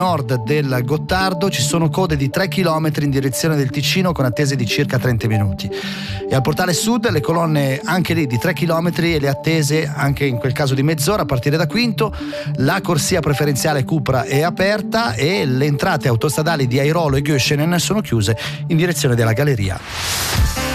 nord del Gottardo ci sono code di 3 km in direzione del Ticino con attese di circa 30 minuti. E al portale sud le colonne anche lì di 3 km e le attese anche in quel caso di mezz'ora a partire da Quinto. La corsia preferenziale Cupra è aperta e le entrate autostradali di Airolo e Göschenen sono chiuse in direzione della Galleria.